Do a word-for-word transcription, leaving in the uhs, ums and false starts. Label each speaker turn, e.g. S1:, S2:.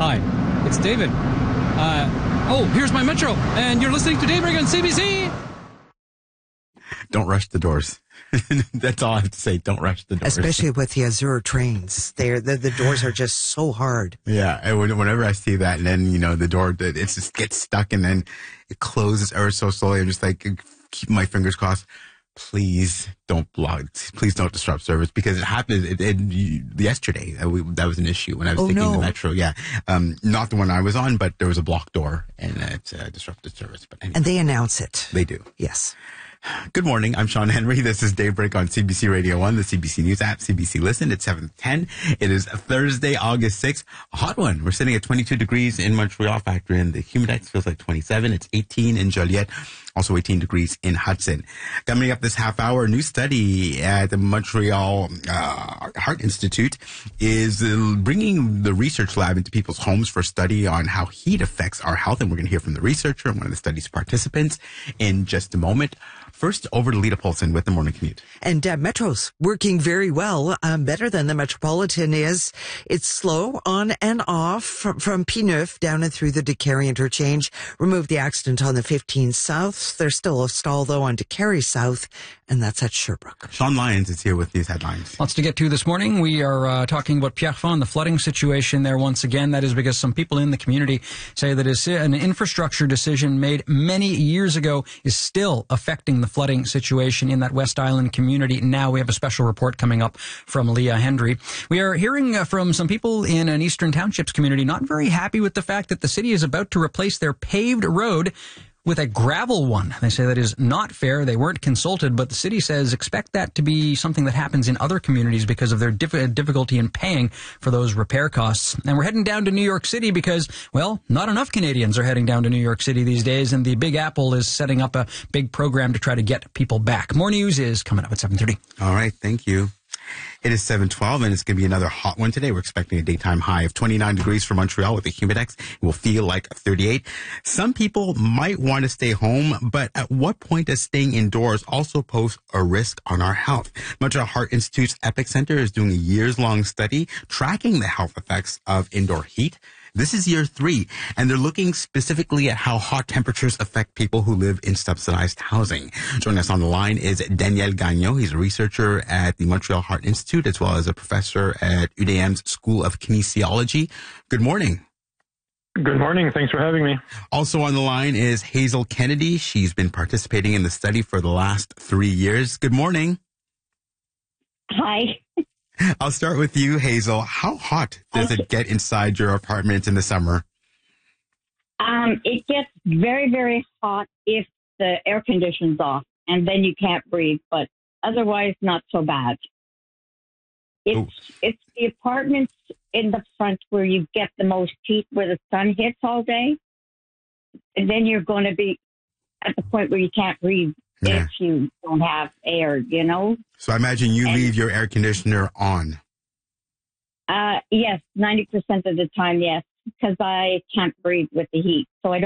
S1: Hi, it's David. Uh, oh, here's my Metro, and you're listening to Daybreak on C B C.
S2: Don't rush the doors. That's all I have to say. Don't rush the doors.
S3: Especially with the Azure trains. They're, the, the doors are just so hard.
S2: Yeah, and whenever I see that, and then, you know, the door, it just gets stuck, and then it closes ever so slowly. I'm just like, keep my fingers crossed. Please don't block. Please don't disrupt service, because it happened it, it, yesterday. Uh, we, that was an issue when I was
S3: Oh,
S2: taking
S3: no.
S2: the Metro. Yeah, um, not the one I was on, but there was a blocked door, and it uh, disrupted service. But anyway,
S3: And they announce it.
S2: they do.
S3: Yes.
S2: Good morning. I'm Sean Henry. This is Daybreak on C B C Radio one, the C B C News app, C B C Listen. It's seven ten. It is Thursday, August sixth. A hot one. We're sitting at twenty-two degrees in Montreal. Factor in the humidex. Feels like twenty-seven. It's eighteen in Joliette. Also eighteen degrees in Hudson. Coming up this half hour, a new study at the Montreal uh, Heart Institute is uh, bringing the research lab into people's homes for a study on how heat affects our health. And we're going to hear from the researcher and one of the study's participants in just a moment. First, over to Lita Polson with the Morning Commute.
S3: And uh, Metro's working very well, um, better than the Metropolitan is. It's slow on and off from, from P-Neuf down and through the DeCarry interchange. Removed the accident on the fifteen South. There's still a stall, though, on DeCarry South, and that's at Sherbrooke.
S2: Sean Lyons is here with these headlines.
S1: Lots to get to this morning. We are uh, talking about Pierrefonds, the flooding situation there once again. That is because some people in the community say that it's an infrastructure decision made many years ago is still affecting the flooding situation in that West Island community. Now we have a special report coming up from Leah Hendry. We are hearing uh, from some people in an Eastern Townships community not very happy with the fact that the city is about to replace their paved road with a gravel one. They say that is not fair. They weren't consulted, but the city says expect that to be something that happens in other communities because of their diff- difficulty in paying for those repair costs. And we're heading down to New York City because, well, not enough Canadians are heading down to New York City these days, and the Big Apple is setting up a big program to try to get people back. More news is coming up at seven thirty.
S2: All right, thank you. It is seven twelve, and it's going to be another hot one today. We're expecting a daytime high of twenty-nine degrees for Montreal with a humidex. It will feel like thirty-eight. Some people might want to stay home, but at what point does staying indoors also pose a risk on our health? Montreal Heart Institute's Epic Center is doing a years-long study tracking the health effects of indoor heat. This is year three, and they're looking specifically at how hot temperatures affect people who live in subsidized housing. Joining us on the line is Daniel Gagnon. He's a researcher at the Montreal Heart Institute, as well as a professor at U D M's School of Kinesiology. Good morning.
S4: Good morning. Thanks for having me.
S2: Also on the line is Hazel Kennedy. She's been participating in the study for the last three years. Good morning.
S5: Hi.
S2: I'll start with you, Hazel. How hot does it get inside your apartment in the summer?
S5: Um, it gets very, very hot if the air conditioning's off, and then you can't breathe, but otherwise not so bad. It's,
S2: Ooh.
S5: it's the apartments in the front where you get the most heat, where the sun hits all day, and then you're going to be at the point where you can't breathe.
S2: Yeah.
S5: If you don't have air, you know?
S2: So I imagine you
S5: And-
S2: leave your air conditioner on.
S5: Uh, yes, ninety percent of the time, yes, because I can't breathe with the heat. So I don't